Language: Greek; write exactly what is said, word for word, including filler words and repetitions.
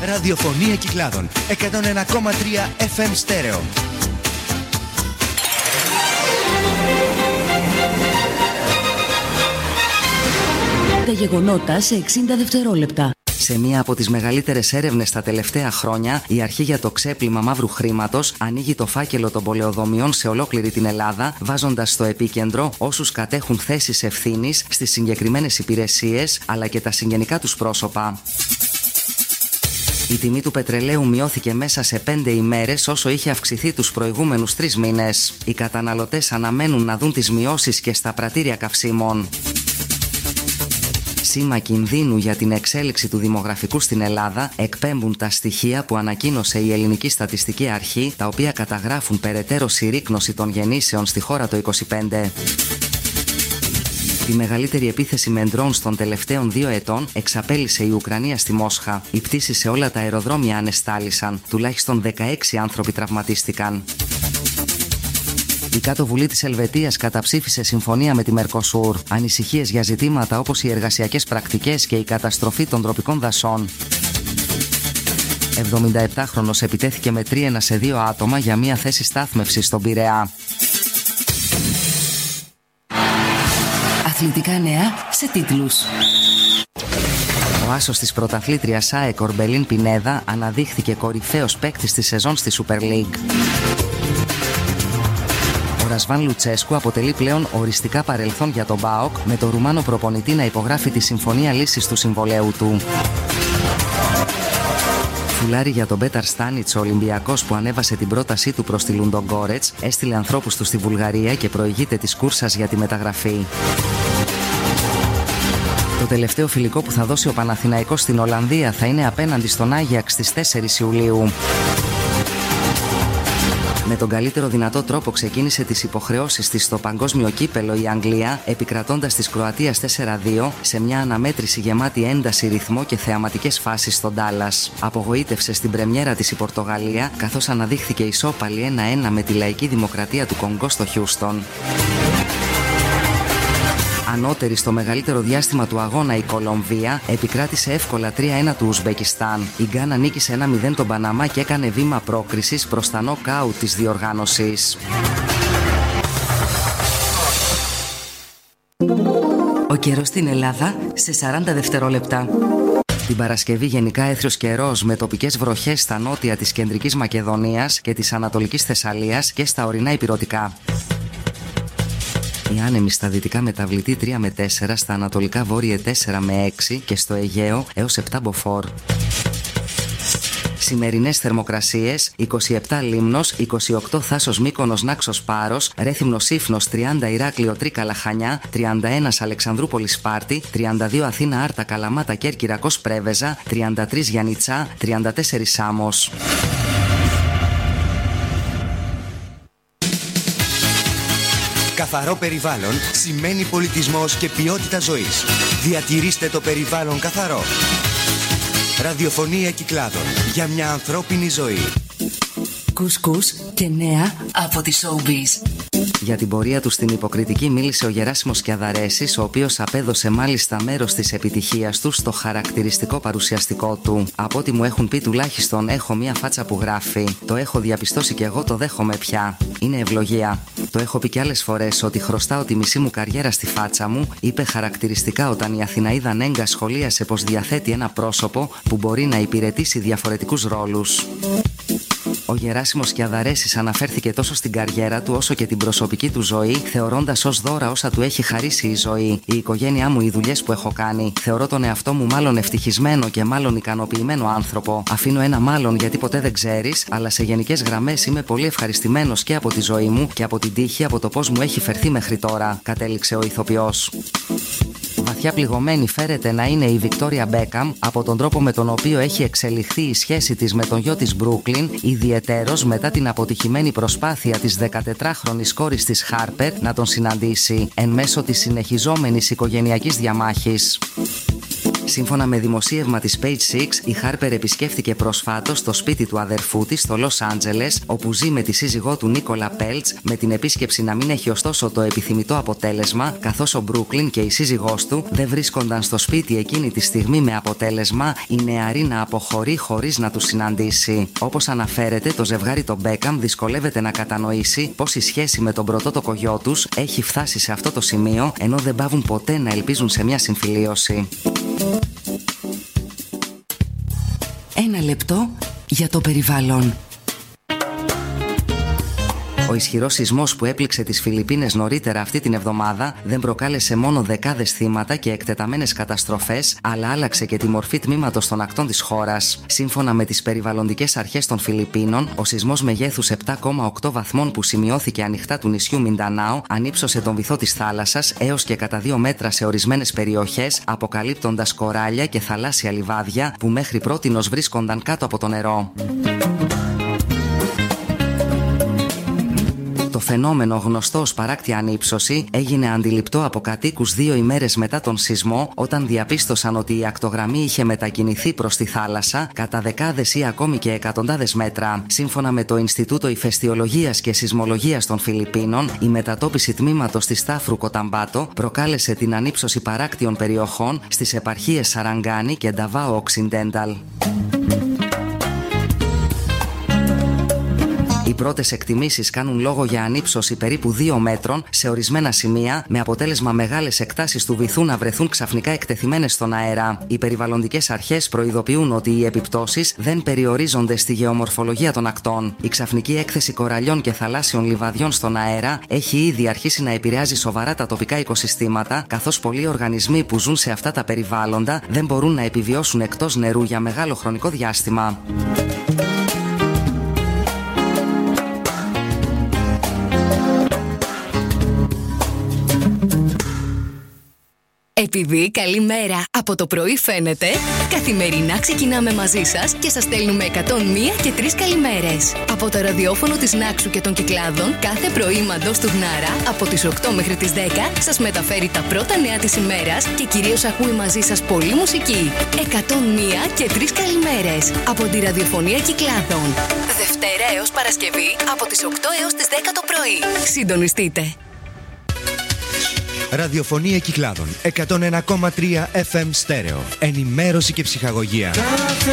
Ραδιοφωνία Κυκλάδων εκατόν ένα κόμμα τρία εφ εμ στέρεο. Τα γεγονότα σε εξήντα δευτερόλεπτα. Σε μία από τις μεγαλύτερες έρευνες τα τελευταία χρόνια, η αρχή για το ξέπλυμα μαύρου χρήματος ανοίγει το φάκελο των πολεοδομιών σε ολόκληρη την Ελλάδα, βάζοντας στο επίκεντρο όσους κατέχουν θέσεις ευθύνης στις συγκεκριμένες υπηρεσίες, αλλά και τα συγγενικά τους πρόσωπα. Η τιμή του πετρελαίου μειώθηκε μέσα σε πέντε ημέρες όσο είχε αυξηθεί τους προηγούμενους τρεις μήνες. Οι καταναλωτές αναμένουν να δουν τις μειώσεις και στα πρατήρια καυσίμων. Σήμα κινδύνου για την εξέλιξη του δημογραφικού στην Ελλάδα εκπέμπουν τα στοιχεία που ανακοίνωσε η Ελληνική Στατιστική Αρχή, τα οποία καταγράφουν περαιτέρω συρρίκνωση των γεννήσεων στη χώρα το είκοσι πέντε. Τη μεγαλύτερη επίθεση με ντρόουν των τελευταίων δύο ετών εξαπέλυσε η Ουκρανία στη Μόσχα. Οι πτήσεις σε όλα τα αεροδρόμια ανεστάλησαν. Τουλάχιστον δεκαέξι άνθρωποι τραυματίστηκαν. Η Κάτω Βουλή της Ελβετίας καταψήφισε συμφωνία με τη Μερκοσούρ. Ανησυχίες για ζητήματα όπως οι εργασιακές πρακτικές και η καταστροφή των τροπικών δασών. εβδομηνταεπτάχρονος επιτέθηκε με τρίενα σε δύο άτομα για μία θέση στάθμευσης στον Πειραιά. Αθλητικά νέα σε τίτλους. Ο άσος της πρωταθλήτριας ΑΕΚ Ορμπελίν Πινέδα αναδείχθηκε κορυφαίος παίκτης της σεζόν στη Super League. Ο Ρασβάν Λουτσέσκου αποτελεί πλέον οριστικά παρελθόν για τον ΠΑΟΚ, με τον Ρουμάνο προπονητή να υπογράφει τη συμφωνία λύσης του συμβολαίου του. Φουλάρι για τον Μπέταρ Στάνιτς, ο Ολυμπιακός που ανέβασε την πρότασή του προς τη Λουντογκόρετς, έστειλε ανθρώπους του στη Βουλγαρία και προηγείται της κούρσας για τη μεταγραφή. Το τελευταίο φιλικό που θα δώσει ο Παναθηναϊκός στην Ολλανδία θα είναι απέναντι στον Άγιαξ στις τέσσερις Ιουλίου. Με τον καλύτερο δυνατό τρόπο ξεκίνησε τις υποχρεώσεις της στο παγκόσμιο κύπελο η Αγγλία, επικρατώντας της Κροατίας τέσσερα δύο σε μια αναμέτρηση γεμάτη ένταση, ρυθμό και θεαματικές φάσεις στον Ντάλλας. Απογοήτευσε στην πρεμιέρα της η Πορτογαλία, καθώς αναδείχθηκε ισόπαλη ένα ένα με τη Λαϊκή Δημοκρατία του Κονγκό στο Χιούστον. Ανώτερη στο μεγαλύτερο διάστημα του αγώνα η Κολομβία επικράτησε εύκολα τρία ένα του Ουσμπεκιστάν. Η Γκάνα νίκησε ένα μηδέν τον Παναμά και έκανε βήμα πρόκρισης προς τα νοκάουτ της διοργάνωσης. Ο καιρός στην Ελλάδα σε σαράντα δευτερόλεπτα. Την Παρασκευή γενικά έθριος καιρός με τοπικές βροχές στα νότια της κεντρικής Μακεδονίας και της ανατολικής Θεσσαλίας και στα ορεινά ηπειρωτικά. Η άνεμη στα δυτικά μεταβλητή τρία με τέσσερα, στα ανατολικά βόρεια τέσσερα με έξι και στο Αιγαίο έως επτά μποφόρ. Σημερινές θερμοκρασίες: είκοσι επτά Λίμνος, είκοσι οκτώ Θάσος Μύκονος Νάξος Πάρος, Ρέθυμνος Σύφνος τριάντα Ηράκλειο Τρίκαλα Χανιά, τριάντα ένα Αλεξανδρούπολη Σπάρτη, τριάντα δύο Αθήνα Άρτα Καλαμάτα Κέρκυρα Κος Πρέβεζα, τριάντα τρία Γιαννιτσά, τριάντα τέσσερα Σάμος. Καθαρό περιβάλλον σημαίνει πολιτισμός και ποιότητα ζωής. Διατηρήστε το περιβάλλον καθαρό. Ραδιοφωνία Κυκλάδων, για μια ανθρώπινη ζωή. Κουσκούς και νέα από τη Showbiz. Για την πορεία του στην υποκριτική μίλησε ο Γεράσιμος Κιαδαρέσης, ο οποίος απέδωσε μάλιστα μέρος της επιτυχίας του στο χαρακτηριστικό παρουσιαστικό του. Από ό,τι μου έχουν πει τουλάχιστον έχω μία φάτσα που γράφει. Το έχω διαπιστώσει και εγώ, το δέχομαι πια. Είναι ευλογία. Το έχω πει κι άλλες φορές ότι χρωστάω τη μισή μου καριέρα στη φάτσα μου, είπε χαρακτηριστικά όταν η Αθηναίδα Νέγκα σχολίασε πως διαθέτει ένα πρόσωπο που μπορεί να υπηρετήσει διαφορετικούς ρόλους. Ο Γεράσιμος Κιαδαρέσης αναφέρθηκε τόσο στην καριέρα του όσο και την προσωπική του ζωή, θεωρώντας ως δώρα όσα του έχει χαρίσει η ζωή, η οικογένειά μου, οι δουλειές που έχω κάνει. Θεωρώ τον εαυτό μου μάλλον ευτυχισμένο και μάλλον ικανοποιημένο άνθρωπο. Αφήνω ένα μάλλον γιατί ποτέ δεν ξέρεις, αλλά σε γενικές γραμμές είμαι πολύ ευχαριστημένος και από τη ζωή μου και από την τύχη, από το πώς μου έχει φερθεί μέχρι τώρα, κατέληξε ο ηθοποιός. Βαθιά πληγωμένη φέρεται να είναι η Βικτόρια Μπέκαμ από τον τρόπο με τον οποίο έχει εξελιχθεί η σχέση της με τον γιο της Μπρούκλιν, ιδιαιτέρως μετά την αποτυχημένη προσπάθεια της δεκατετράχρονης κόρης της Χάρπερ να τον συναντήσει εν μέσω της συνεχιζόμενης οικογενειακής διαμάχης. Σύμφωνα με δημοσίευμα της Page Six, η Χάρπερ επισκέφθηκε προσφάτως το σπίτι του αδερφού της στο Λος Άντζελες, όπου ζει με τη σύζυγό του Νίκολα Πέλτς, με την επίσκεψη να μην έχει ωστόσο το επιθυμητό αποτέλεσμα, καθώς ο Μπρούκλιν και η σύζυγός του δεν βρίσκονταν στο σπίτι εκείνη τη στιγμή, με αποτέλεσμα η νεαρή να αποχωρεί χωρίς να τους συναντήσει. Όπως αναφέρεται, το ζευγάρι των Μπέκαμ δυσκολεύεται να κατανοήσει πως η σχέση με τον πρωτότοκο γιο τους έχει φτάσει σε αυτό το σημείο, ενώ δεν παύουν ποτέ να ελπίζουν σε μια συμφιλίωση. Ένα λεπτό για το περιβάλλον. Ο ισχυρός σεισμός που έπληξε τις Φιλιππίνες νωρίτερα αυτή την εβδομάδα δεν προκάλεσε μόνο δεκάδες θύματα και εκτεταμένες καταστροφές, αλλά άλλαξε και τη μορφή τμήματος των ακτών της χώρας. Σύμφωνα με τις περιβαλλοντικές αρχές των Φιλιππίνων, ο σεισμός μεγέθους επτά κόμμα οκτώ βαθμών που σημειώθηκε ανοιχτά του νησιού Μιντανάο ανύψωσε τον βυθό της θάλασσας έως και κατά δύο μέτρα σε ορισμένες περιοχές, αποκαλύπτοντας κοράλια και θαλάσσια λιβάδια που μέχρι πρότινος βρίσκονταν κάτω από το νερό. Το φαινόμενο, γνωστό ως παράκτια ανύψωση, έγινε αντιληπτό από κατοίκους δύο ημέρες μετά τον σεισμό, όταν διαπίστωσαν ότι η ακτογραμμή είχε μετακινηθεί προς τη θάλασσα κατά δεκάδες ή ακόμη και εκατοντάδες μέτρα. Σύμφωνα με το Ινστιτούτο Ηφαιστειολογίας και Σεισμολογίας των Φιλιππίνων, η μετατόπιση τμήματος της Τάφρου Κοταμπάτο προκάλεσε την ανύψωση παράκτιων περιοχών στις επαρχίες Σαραγκάνι και Νταβάο Οξιντένταλ. Οι πρώτες εκτιμήσεις κάνουν λόγο για ανύψωση περίπου δύο μέτρων σε ορισμένα σημεία, με αποτέλεσμα μεγάλες εκτάσεις του βυθού να βρεθούν ξαφνικά εκτεθειμένες στον αέρα. Οι περιβαλλοντικές αρχές προειδοποιούν ότι οι επιπτώσεις δεν περιορίζονται στη γεωμορφολογία των ακτών. Η ξαφνική έκθεση κοραλιών και θαλάσσιων λιβαδιών στον αέρα έχει ήδη αρχίσει να επηρεάζει σοβαρά τα τοπικά οικοσυστήματα, καθώς πολλοί οργανισμοί που ζουν σε αυτά τα περιβάλλοντα δεν μπορούν να επιβιώσουν εκτός νερού για μεγάλο χρονικό διάστημα. Επειδή καλή μέρα από το πρωί φαίνεται, καθημερινά ξεκινάμε μαζί σας και σας στέλνουμε εκατόν μία και τρεις καλημέρες. Από το ραδιόφωνο της Νάξου και των Κυκλάδων, κάθε πρωί μαντός του Γνάρα, από τις οκτώ μέχρι τις δέκα, σας μεταφέρει τα πρώτα νέα της ημέρας και κυρίως ακούει μαζί σας πολλή μουσική. εκατόν μία και τρεις καλημέρες από τη ραδιοφωνία Κυκλάδων. Δευτέρα έως Παρασκευή, από τις οκτώ έως τις δέκα το πρωί. Συντονιστείτε. Ραδιοφωνία Κυκλάδων εκατόν ένα κόμμα τρία εφ εμ στέρεο. Ενημέρωση και ψυχαγωγία.